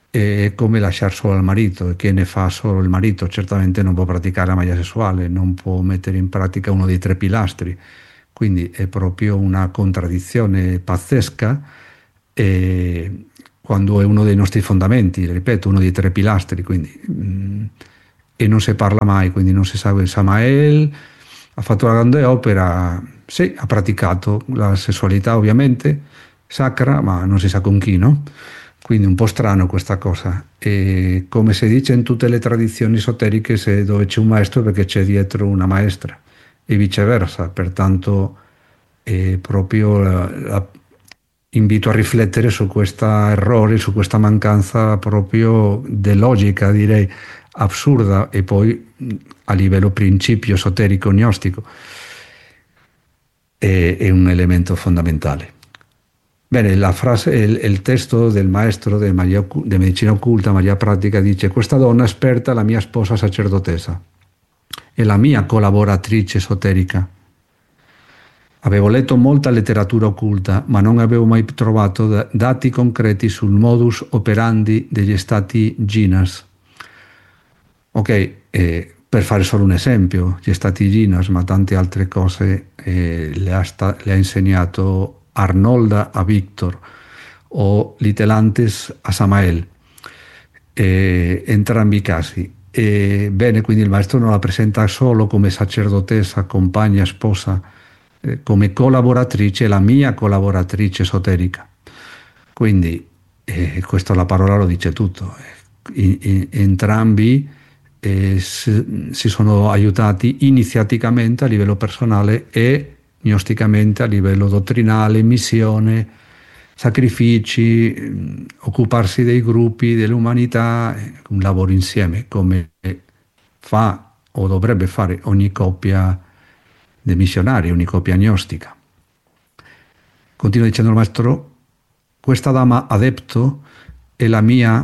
è come lasciare solo il marito, e chi ne fa solo il marito certamente non può praticare la maglia sessuale, non può mettere in pratica uno dei tre pilastri, quindi è proprio una contraddizione pazzesca, e quando è uno dei nostri fondamenti, ripeto, uno dei tre pilastri, quindi, mh, e non si parla mai, quindi non si sa. Samael ha fatto una grande opera, sì, ha praticato la sessualità ovviamente sacra, ma non si sa con chi, no? Quindi un po' strano questa cosa. E come si dice in tutte le tradizioni esoteriche, se dove c'è un maestro perché c'è dietro una maestra, e viceversa. Pertanto è proprio la, la, invito a riflettere su questo errore, su questa mancanza proprio di logica, direi assurda, e poi a livello principio esoterico gnostico è, è un elemento fondamentale. Bene, la frase, il, il testo del maestro di medicina occulta, Maria Pratica, dice: questa donna esperta è la mia sposa sacerdotessa, è la mia collaboratrice esoterica. Avevo letto molta letteratura occulta, ma non avevo mai trovato dati concreti sul modus operandi degli stati Ginas. Ok, eh, per fare solo un esempio, gli stati Ginas, ma tante altre cose eh, le, ha sta- le ha insegnato Arnolda a Victor, o Litelantes a Samael, eh, entrambi i casi. E, bene, quindi il maestro non la presenta solo come sacerdotessa, compagna, sposa, eh, come collaboratrice, la mia collaboratrice esoterica. Quindi eh, questa la parola lo dice tutto. I, i, entrambi eh, si, si sono aiutati iniziaticamente a livello personale e gnosticamente a livello dottrinale, missione, sacrifici, occuparsi dei gruppi, dell'umanità, un lavoro insieme, come fa o dovrebbe fare ogni coppia di missionari, ogni coppia gnostica. Continua dicendo il maestro: questa dama adepto è la mia,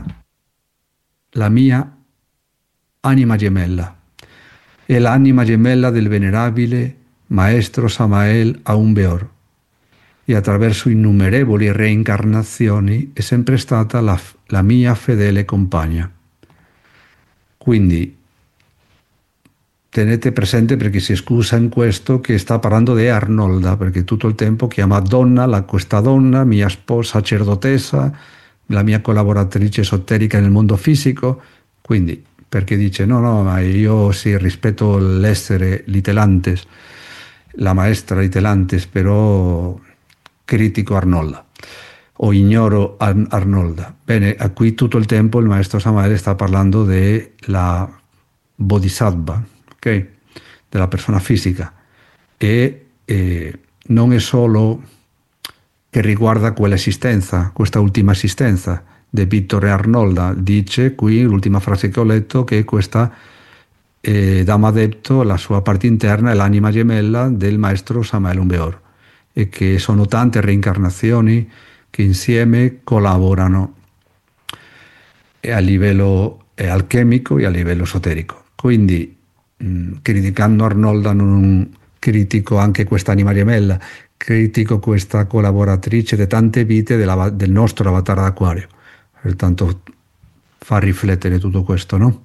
la mia anima gemella, è l'anima gemella del venerabile maestro Samael Aun Weor, e attraverso innumerevoli reincarnazioni è sempre stata la, la mia fedele compagna. Quindi tenete presente, perché si scusa in questo, che sta parlando di Arnolda, perché tutto il tempo chiama donna, la, questa donna, mia sposa sacerdotessa, la mia collaboratrice esoterica nel mondo fisico. Quindi, perché dice no, no, ma io sì rispetto l'essere Litelantes, la maestra Litelantes, però critico Arnolda o ignoro Ar- Arnolda. Bene, a qui tutto il tempo il maestro Samael sta parlando della bodhisattva, ok? Della persona fisica, e eh, non è solo che riguarda quell'esistenza, questa ultima esistenza di Vittore Arnolda. Dice qui, l'ultima frase che ho letto, che questa eh, dama adepto, la sua parte interna, è l'anima gemella del maestro Samael Aun Weor, e che sono tante reincarnazioni che insieme collaborano a livello alchemico e a livello esoterico. Quindi mh, criticando Arnolda non critico anche questa anima gemella, critico questa collaboratrice di tante vite della, del nostro avatar d'acquario. Pertanto fa riflettere tutto questo, no?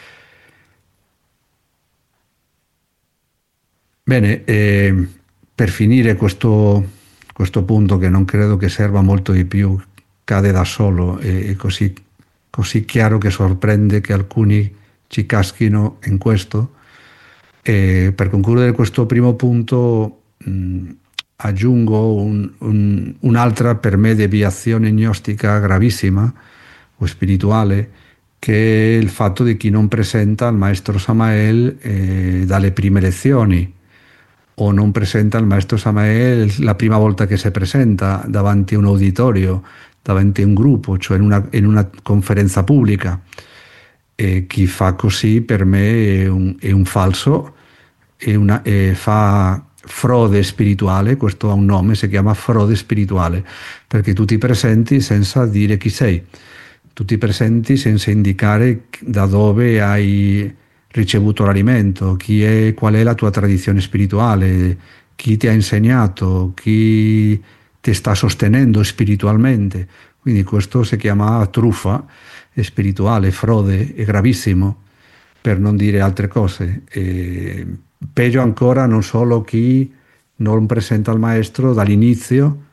Bene, eh, per finire questo, questo punto, che non credo che serva molto di più, cade da solo, e è così, così chiaro che sorprende che alcuni ci caschino in questo. E per concludere questo primo punto mh, aggiungo un, un, un'altra, per me, deviazione gnostica gravissima o spirituale, che è il fatto di chi non presenta il maestro Samael eh, dalle prime lezioni, o non presenta il maestro Samael la prima volta che si presenta davanti a un auditorio, davanti a un gruppo, cioè in una, in una conferenza pubblica. E chi fa così, per me, è un, è un falso, è una, è, fa frode spirituale. Questo ha un nome, si chiama frode spirituale, perché tu ti presenti senza dire chi sei, tu ti presenti senza indicare da dove hai ricevuto l'alimento, chi è, qual è la tua tradizione spirituale, chi ti ha insegnato, chi ti sta sostenendo spiritualmente. Quindi questo si chiama truffa, spirituale, frode, è gravissimo, per non dire altre cose. E peggio ancora non solo chi non presenta il maestro dall'inizio,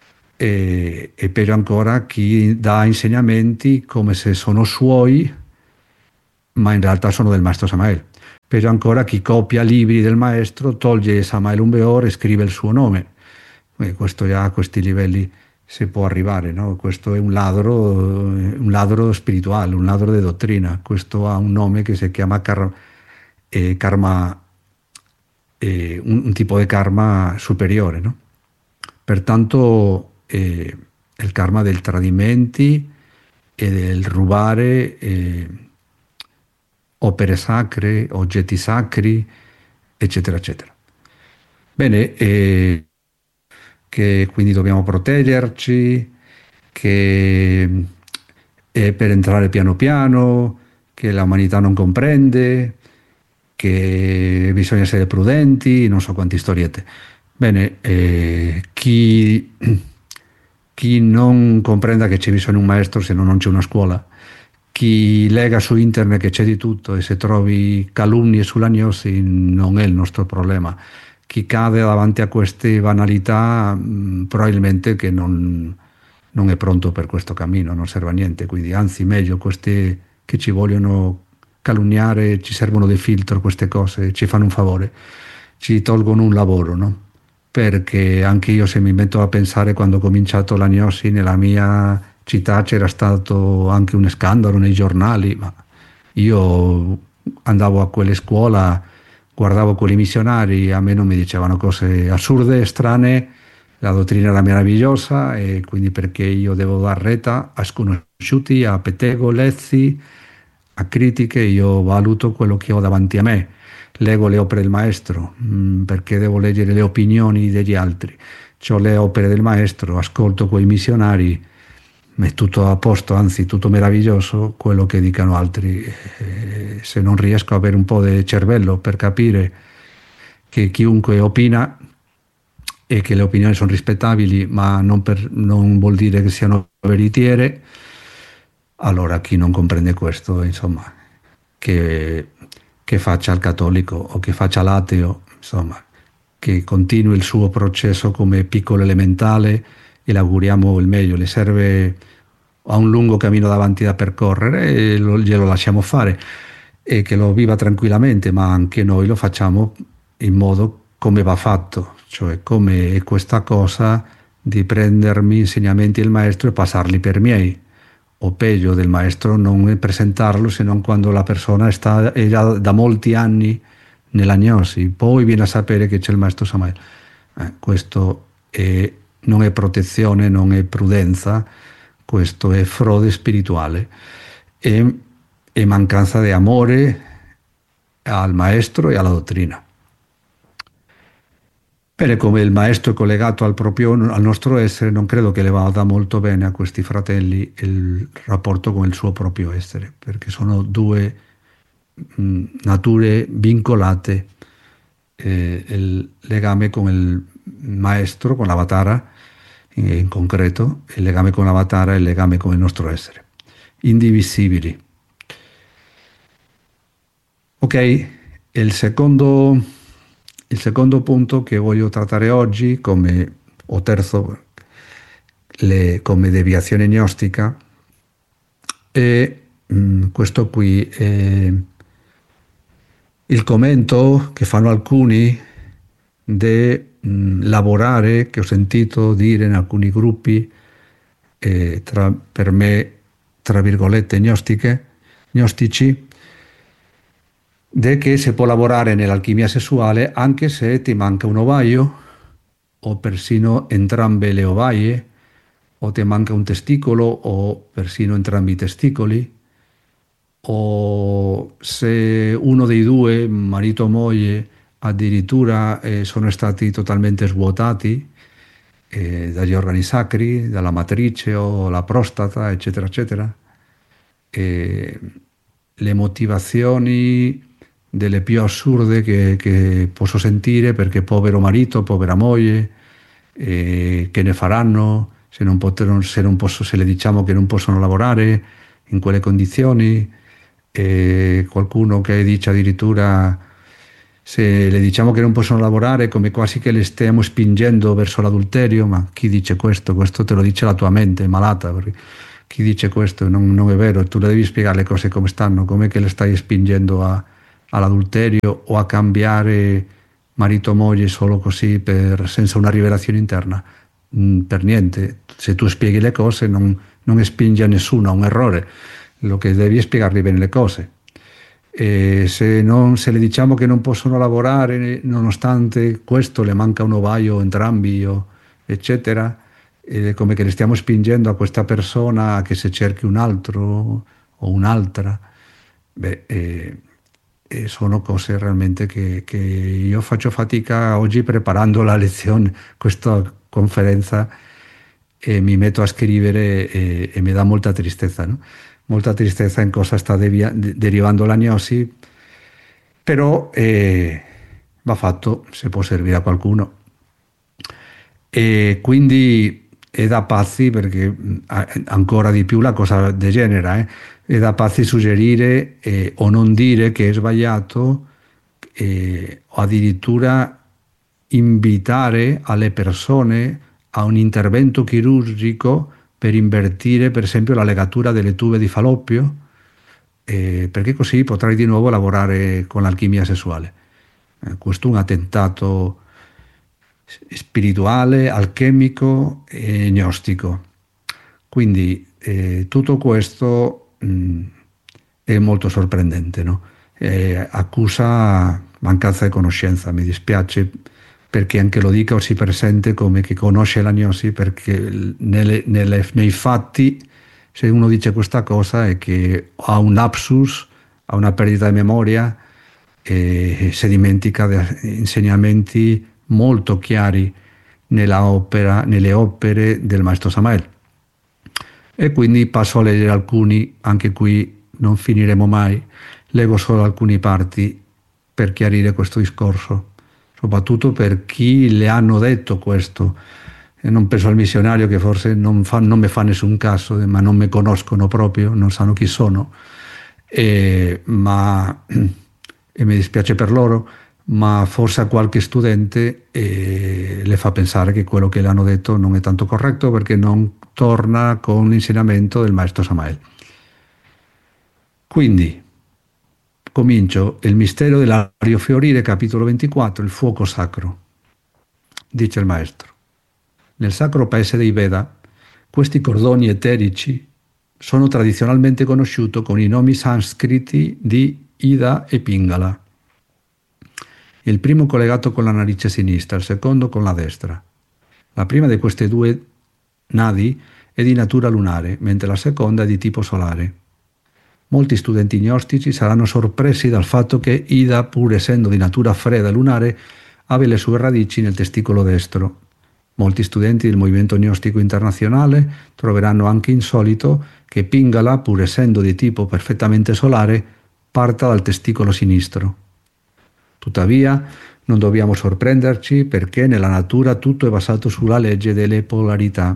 e, e peggio ancora chi dà insegnamenti come se sono suoi, ma in realtà sono del maestro Samael. Peggio ancora chi copia libri del maestro, toglie Samael Aun e scrive il suo nome. E questo già a questi livelli si può arrivare, no? Questo è un ladro, un ladro spirituale, un ladro di dottrina. Questo ha un nome che si chiama car- eh, karma, eh, un, un tipo di karma superiore, no? Pertanto eh, il karma del tradimenti e del rubare eh, opere sacre, oggetti sacri, eccetera, eccetera. Bene, eh, che quindi dobbiamo proteggerci, che è per entrare piano piano, che la umanità non comprende, che bisogna essere prudenti, non so quanti storiette. Bene, eh, chi, chi non comprenda che c'è bisogno di un maestro se no non c'è una scuola, chi lega su internet che c'è di tutto e se trovi calunnie sulla gnosi non è il nostro problema. Chi cade davanti a queste banalità mh, probabilmente che non, non è pronto per questo cammino, non serve a niente, quindi anzi meglio queste che ci vogliono calunniare, ci servono dei filtro queste cose, ci fanno un favore, ci tolgono un lavoro, no? Perché anche io se mi metto a pensare quando ho cominciato la gnosi nella mia città c'era stato anche un scandalo nei giornali, ma io andavo a quelle scuole, guardavo quelli missionari, a me non mi dicevano cose assurde, strane, la dottrina era meravigliosa e quindi perché io devo dar retta a sconosciuti, a pettegolezzi, a critiche, io valuto quello che ho davanti a me, leggo le opere del maestro mh, perché devo leggere le opinioni degli altri, ho le opere del maestro, ascolto quei missionari, è tutto a posto, anzi tutto meraviglioso quello che dicano altri. Eh, se non riesco a avere un po' di cervello per capire che chiunque opina e che le opinioni sono rispettabili ma non, per, non vuol dire che siano veritiere, allora chi non comprende questo, insomma, che, che faccia il cattolico o che faccia l'ateo, insomma, che continui il suo processo come piccolo elementale e le auguriamo il meglio, le serve a un lungo cammino davanti da percorrere e lo, glielo lasciamo fare e che lo viva tranquillamente, ma anche noi lo facciamo in modo come va fatto, cioè come è questa cosa di prendermi insegnamenti del maestro e passarli per miei, o peggio del maestro non presentarlo se non quando la persona sta è già da molti anni nella gnosi, poi viene a sapere che c'è il maestro Samael. Eh, questo è, non è protezione, non è prudenza, questo è frode spirituale e, e mancanza di amore al maestro e alla dottrina. Bene, come il maestro è collegato al, proprio, al nostro essere, non credo che le vada molto bene a questi fratelli il rapporto con il suo proprio essere, perché sono due mh, nature vincolate, eh, il legame con il maestro, con l'avatara, in, in concreto, il legame con l'avatara e il legame con il nostro essere, indivisibili. Ok, il secondo... Il secondo punto che voglio trattare oggi, come, o terzo, le, come deviazione gnostica, è mh, questo qui, è il commento che fanno alcuni di lavorare, che ho sentito dire in alcuni gruppi, eh, tra, per me, tra virgolette, gnostiche, gnostici, de che si può lavorare nell'alchimia sessuale anche se ti manca un ovaio o persino entrambe le ovaie o ti manca un testicolo o persino entrambi i testicoli o se uno dei due, marito o moglie, addirittura eh, sono stati totalmente svuotati eh, dagli organi sacri, dalla matrice o la prostata, eccetera, eccetera. E le motivazioni delle più assurde che, che posso sentire, perché povero marito, povera moglie, eh, che ne faranno se non, poterono, se, non posso, se le diciamo che non possono lavorare in quelle condizioni, e qualcuno che dice addirittura se le diciamo che non possono lavorare è come quasi che le stiamo spingendo verso l'adulterio, ma chi dice questo? Questo te lo dice la tua mente, è malata, perché chi dice questo non, non è vero, tu le devi spiegare le cose come stanno, com'è che le stai spingendo a, all'adulterio o a cambiare marito o moglie solo così per, senza una rivelazione interna. Mm, per niente, se tu spieghi le cose non, non spingi a nessuno a un errore, lo che devi è spiegargli bene le cose. E se, non, se le diciamo che non possono lavorare nonostante questo le manca un ovaio entrambi o, eccetera, ed è come che le stiamo spingendo a questa persona che se cerchi un altro o un'altra. Beh, eh, eh, sono cose realmente che, che io faccio fatica oggi preparando la lezione, questa conferenza, e mi metto a scrivere e, e mi dà molta tristezza, no? Molta tristezza in cosa sta devia, de, derivando l'agnosi, però eh, va fatto, se può servire a qualcuno. E quindi è da pazzi, perché ancora di più la cosa degenera, eh? È da pazzi suggerire eh, o non dire che è sbagliato, eh, o addirittura invitare alle persone a un intervento chirurgico per invertire per esempio la legatura delle tube di Falloppio, eh, perché così potrai di nuovo lavorare con l'alchimia sessuale. Eh, questo è un attentato spirituale, alchemico e gnostico. Quindi eh, tutto questo mh, è molto sorprendente, no? Eh, accusa mancanza di conoscenza, mi dispiace perché anche lo dica o si presente come che conosce l'agnosi, perché nelle, nelle, nei fatti se uno dice questa cosa è che ha un lapsus, ha una perdita di memoria e si dimentica di insegnamenti molto chiari nella opera, nelle opere del maestro Samael. E quindi passo a leggere alcuni, anche qui non finiremo mai, leggo solo alcune parti per chiarire questo discorso, soprattutto per chi le hanno detto questo. E non penso al missionario, che forse non, fa, non mi fa nessun caso, ma non mi conoscono proprio, non sanno chi sono, e, ma, e mi dispiace per loro, ma forse a qualche studente eh, le fa pensare che quello che le hanno detto non è tanto corretto, perché non torna con l'insegnamento del maestro Samael. Quindi comincio il mistero dell'ario fiorire, capitolo ventiquattro, il fuoco sacro. Dice il maestro: nel sacro paese dei Veda questi cordoni eterici sono tradizionalmente conosciuti con i nomi sanscriti di Ida e Pingala. Il primo collegato con la narice sinistra, il secondo con la destra. La prima di queste due nadi è di natura lunare, mentre la seconda è di tipo solare. Molti studenti gnostici saranno sorpresi dal fatto che Ida, pur essendo di natura fredda e lunare, abbia le sue radici nel testicolo destro. Molti studenti del movimento gnostico internazionale troveranno anche insolito che Pingala, pur essendo di tipo perfettamente solare, parta dal testicolo sinistro. Tuttavia, non dobbiamo sorprenderci, perché nella natura tutto è basato sulla legge delle polarità,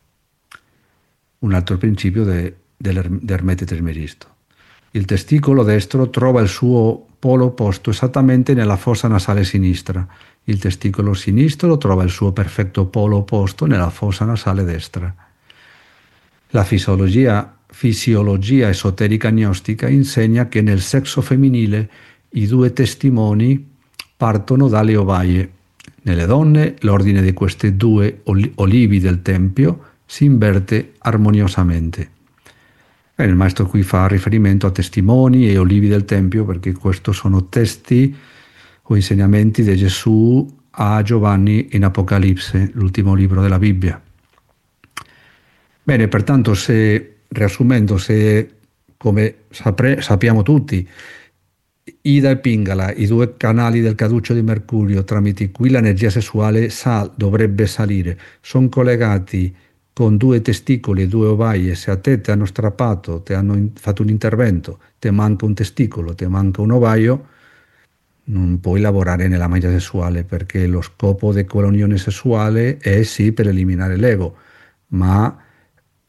un altro principio de, dell'Ermete Trismegisto. Il testicolo destro trova il suo polo opposto esattamente nella fossa nasale sinistra. Il testicolo sinistro trova il suo perfetto polo opposto nella fossa nasale destra. La fisiologia, fisiologia esoterica gnostica insegna che nel sesso femminile i due testimoni partono dalle ovaie. Nelle donne l'ordine di questi due olivi del tempio si inverte armoniosamente. E il maestro qui fa riferimento a testimoni e olivi del tempio, perché questi sono testi o insegnamenti di Gesù a Giovanni in Apocalisse, l'ultimo libro della Bibbia. Bene, pertanto, se, riassumendo, se, come sapre, sappiamo tutti, Ida e Pingala, i due canali del caduccio di Mercurio tramite cui l'energia sessuale sal, dovrebbe salire, sono collegati con due testicoli e due ovaie. Se a te ti hanno strappato, ti hanno fatto un intervento, ti manca un testicolo, ti manca un ovaio, non puoi lavorare nella magia sessuale, perché lo scopo di quell'unione sessuale è sì per eliminare l'ego, ma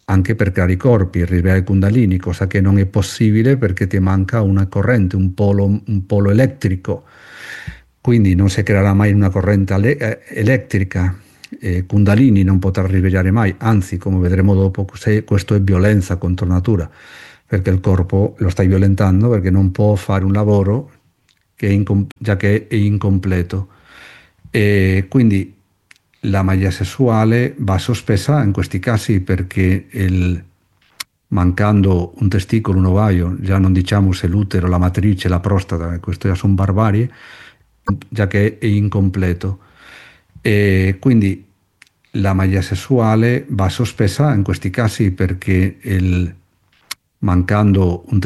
anche per creare i corpi, il risvegliare Kundalini, cosa che non è possibile perché ti manca una corrente, un polo, un polo elettrico. Quindi non si creerà mai una corrente ele- elettrica. Eh, Kundalini non potrà risvegliare mai, anzi, come vedremo dopo, se questo è violenza contro natura, perché il corpo lo stai violentando perché non può fare un lavoro che è incom- già che è incompleto. E quindi la magia sessuale va sospesa in questi casi perché il, mancando un testicolo, un ovaio, già non diciamo se l'utero, la matrice, la prostata, questo già sono barbarie, già che è incompleto. E quindi la magia sessuale va sospesa in questi casi perché il, mancando un